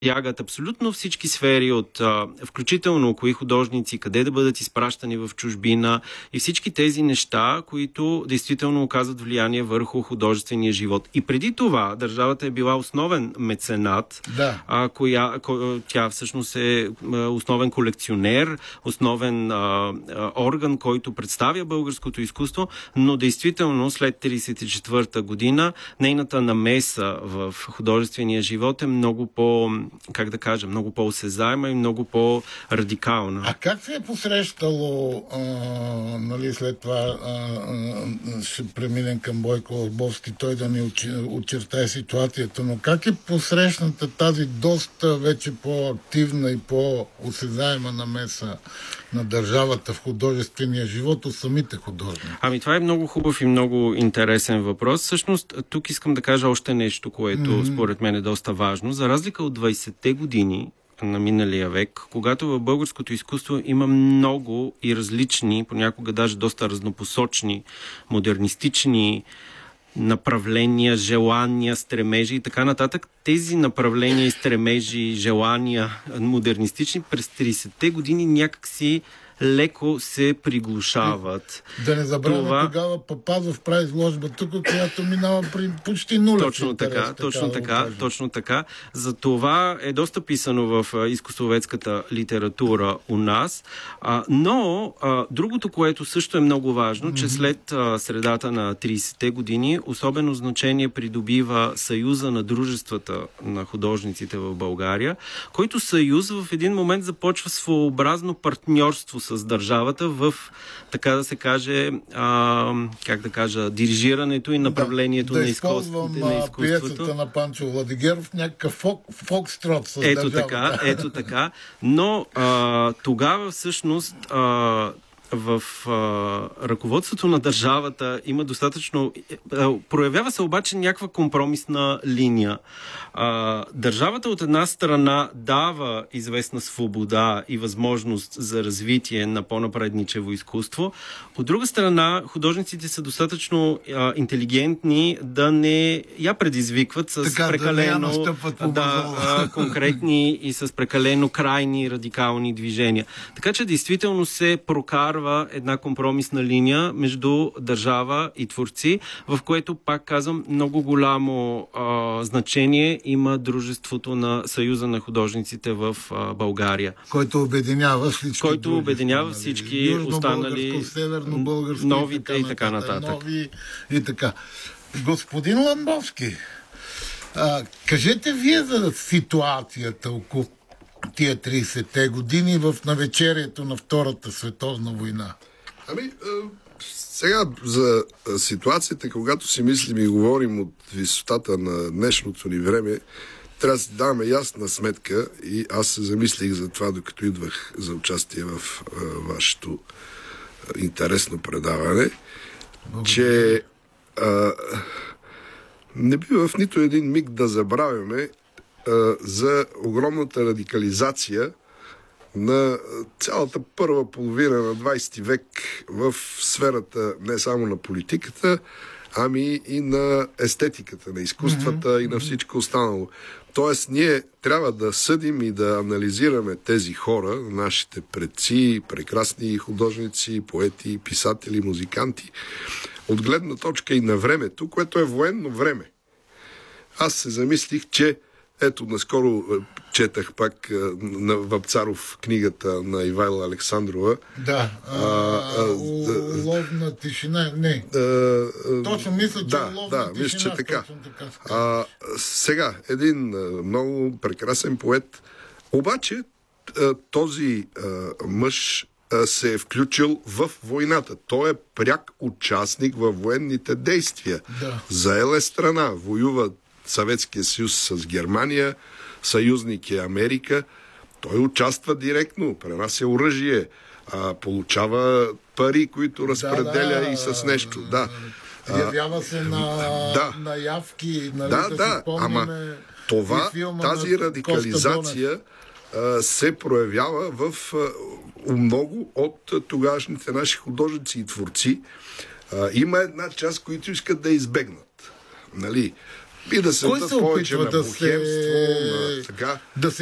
засягат абсолютно всички сфери от включително кои художници, къде да бъдат изпращани в чужбина и всички тези неща, които действително оказват влияние върху художествения живот. И преди това държавата е била основен меценат, тя всъщност е основен колекционер, основен орган, който представя българското изкуство, но действително след 1934 година нейната намеса в художествения живот е много много по-осезаема и много по-радикална. А как се е посрещало, след това ще преминем към Бойко Лъбовски, той да ни очертае ситуацията, но как е посрещната тази доста вече по-активна и по-осезаема намеса на държавата в художествения живот от самите художници? Това е много хубав и много интересен въпрос. Всъщност, тук искам да кажа още нещо, което според мен е доста важно. За разлика от 20-те години на миналия век, когато в българското изкуство има много и различни, понякога даже доста разнопосочни, модернистични направления, желания, стремежи и така нататък. Тези направления и стремежи, желания модернистични през 30-те години някакси леко се приглушават. Да не забравяме, тогава Папазов прави изложба тук, която минава при почти нулев. Точно така. За това е доста писано в изкуствоведската литература у нас. Но другото, което също е много важно, че след средата на 30-те години особено значение придобива Съюза на дружествата на художниците в България, който съюз в един момент започва своеобразно партньорство с държавата в, така да се каже, дирижирането и направлението на изкуството. Да използвам пиесата на Панчо Владигеров, някакъв фокстрот с държавата. Ето така. Но тогава всъщност в ръководството на държавата има достатъчно... проявява се обаче някаква компромисна линия. Държавата от една страна дава известна свобода и възможност за развитие на по-напредничево изкуство. От друга страна, художниците са достатъчно интелигентни да не я предизвикват с прекалено конкретни и с прекалено крайни радикални движения. Така че действително се прокарва една компромисна линия между държава и творци, в което, пак казвам, много голямо значение има дружеството на Съюза на художниците в България. Който обединява всички останали новите и така нататък. Господин Ламбовски, кажете вие за ситуацията около тия 30-те години в навечерието на Втората световна война. Сега за ситуацията, когато си мислим и говорим от висотата на днешното ни време, трябва да си даваме ясна сметка и аз се замислих за това, докато идвах за участие в вашето интересно предаване, че не бива в нито един миг да забравяме за огромната радикализация на цялата първа половина на 20 век в сферата не само на политиката, ами и на естетиката, на изкуствата и на всичко останало. Тоест, ние трябва да съдим и да анализираме тези хора, нашите предци, прекрасни художници, поети, писатели, музиканти, от гледна точка и на времето, което е военно време. Аз се замислих, че ето, наскоро четах пак на Вапцаров книгата на Ивайла Александрова. Ловна тишина. Не. Точно мисля, че ловна тишина. Мисля, че така. Сега, един много прекрасен поет. Обаче, този мъж се е включил в войната. Той е пряк участник във военните действия. Заел е страна, воюва Съветския съюз с Германия, съюзник е Америка. Той участва директно, пренася оръжие, получава пари, които разпределя и с нещо. Явява се на явки. Ама тази радикализация се проявява в много от тогашните наши художници и творци. Има една част, които искат да избегнат. И да се Кой дадат се повече опитва на бухемство, на така. да се